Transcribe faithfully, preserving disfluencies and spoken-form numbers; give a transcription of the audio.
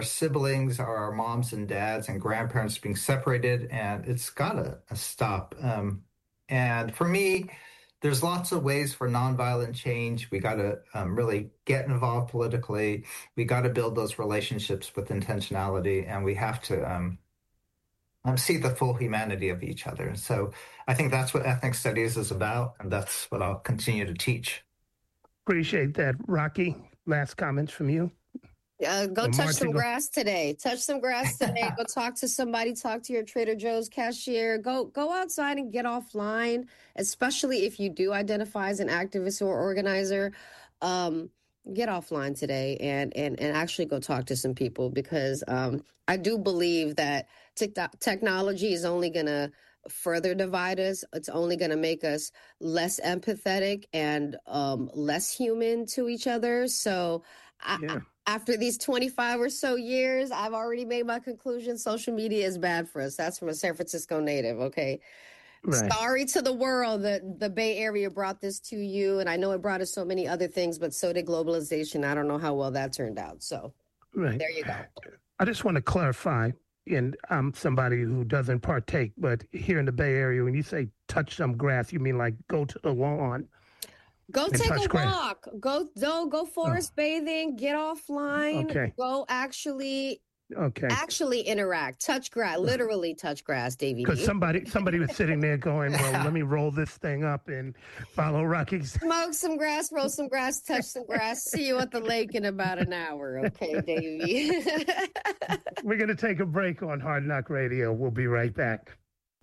siblings, our moms and dads and grandparents being separated, and it's got to stop. Um, and for me, there's lots of ways for nonviolent change. We got to um, really get involved politically. We got to build those relationships with intentionality, and we have to um, um, see the full humanity of each other. And so I think that's what ethnic studies is about, and that's what I'll continue to teach. Appreciate that. Rocky, last comments from you? Uh, go Well, touch Martin, some go- grass today. Touch some grass today. Go talk to somebody. Talk to your Trader Joe's cashier. Go go outside and get offline, especially if you do identify as an activist or organizer. Um, get offline today and, and, and actually go talk to some people, because um, I do believe that te- technology is only going to further divide us. It's only going to make us less empathetic and um, less human to each other. So I, Yeah. after these twenty-five or so years, I've already made my conclusion. Social media is bad for us. That's from a San Francisco native. Okay. Right. Sorry to the world that the Bay Area brought this to you. And I know it brought us so many other things, but so did globalization. I don't know how well that turned out. So Right. there you go. I just want to clarify, and I'm somebody who doesn't partake, but here in the Bay Area, when you say touch some grass, you mean like go to the lawn? Go And take touch a grass. walk. Go, go, go forest bathing. Get offline. Okay. Go actually, Okay. actually interact. Touch grass. Literally touch grass, Davey. Because somebody somebody was sitting there going, well, let me roll this thing up and follow Rocky's. Smoke some grass, roll some grass, touch some grass. See you at the lake in about an hour. Okay, Davey. We're going to take a break on Hard Knock Radio. We'll be right back.